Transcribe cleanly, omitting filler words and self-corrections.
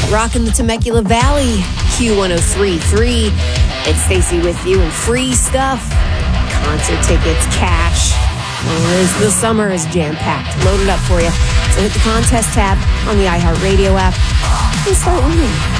Rocking the Temecula Valley, Q103.3. It's Stacy with you and free stuff. Concert tickets, cash. The summer is jam-packed, loaded up for you. So hit the contest tab on the iHeartRadio app and start winning.